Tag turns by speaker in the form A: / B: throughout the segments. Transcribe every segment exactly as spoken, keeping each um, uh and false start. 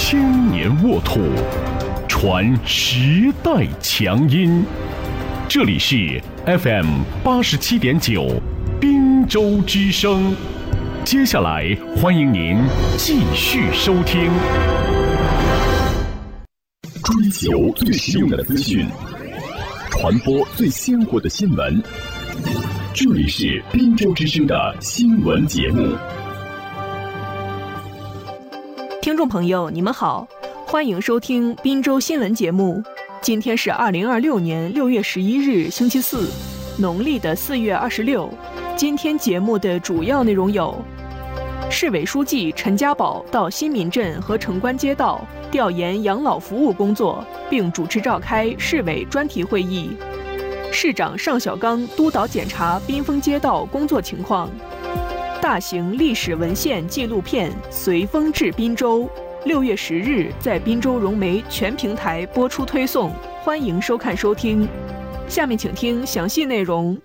A: 千年沃土，传时代强音。这里是 F M 八十七点九滨州之声。接下来欢迎您继续收听。追求最实用的资讯，传播最鲜活的新闻。这里是滨州之声的新闻节目。
B: 听众朋友，你们好，欢迎收听滨州新闻节目。今天是二零二六年六月十一日，星期四，农历的四月二十六。今天节目的主要内容有：市委书记陈家宝到新民镇和城关街道调研养老服务工作，并主持召开市委专题会议。市长尚小刚督导检查滨丰街道工作情况。大型历史文献纪录片《随风至滨州》六月十日在滨州融媒全平台播出推送，欢迎收看收听。下面请听详细内容。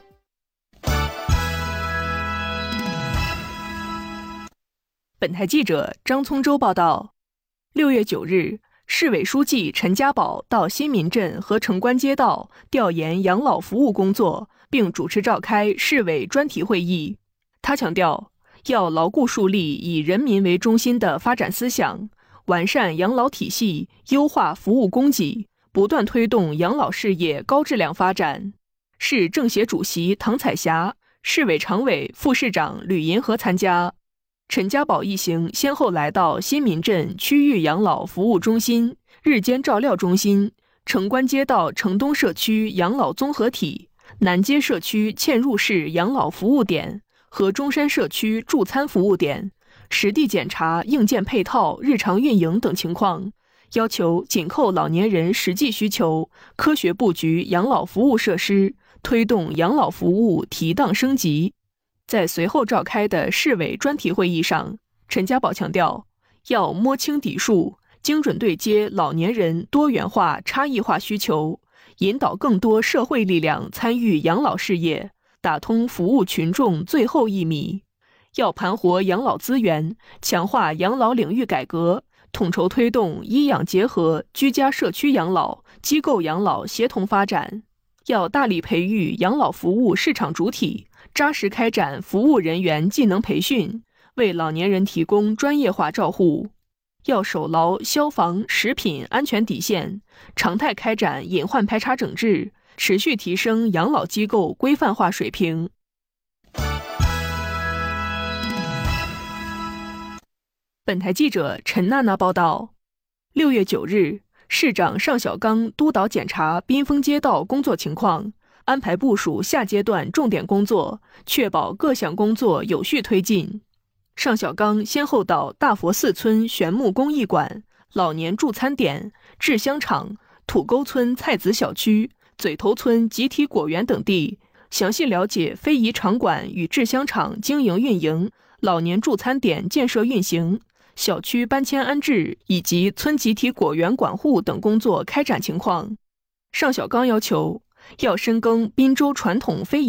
B: 本台记者张聪洲报道，六月九日，市委书记陈家宝到新民镇和城关街道调研养老服务工作，并主持召开市委专题会议。他强调，要牢固树立以人民为中心的发展思想，完善养老体系，优化服务供给，不断推动养老事业高质量发展。市政协主席唐彩霞、市委常委、副市长吕银河参加。陈家宝一行先后来到新民镇区域养老服务中心、日间照料中心、城关街道城东社区养老综合体、南街社区嵌入式养老服务点和中山社区助餐服务点，实地检查硬件配套、日常运营等情况，要求紧扣老年人实际需求，科学布局养老服务设施，推动养老服务提档升级。在随后召开的市委专题会议上，陈家宝强调，要摸清底数，精准对接老年人多元化、差异化需求，引导更多社会力量参与养老事业，打通服务群众最后一米。要盘活养老资源，强化养老领域改革，统筹推动医养结合、居家社区养老、机构养老协同发展。要大力培育养老服务市场主体，扎实开展服务人员技能培训，为老年人提供专业化照护。要守牢消防、食品安全底线，常态开展隐患排查整治，持续提升养老机构规范化水平。本台记者陈娜娜报道，六月九日，市长尚小刚督导检查滨丰街道工作情况，安排部署下阶段重点工作，确保各项工作有序推进。尚小刚先后到大佛寺村玄木工艺馆、老年助餐点、制香厂、土沟村菜籽小区、嘴头村集体果园等地，详细了解非遗场馆与制香厂经营运营、老年助餐点建设运行、小区搬迁安置以及村集体果园管护等工作开展情况。尚小刚要求，要深耕滨州传统非遗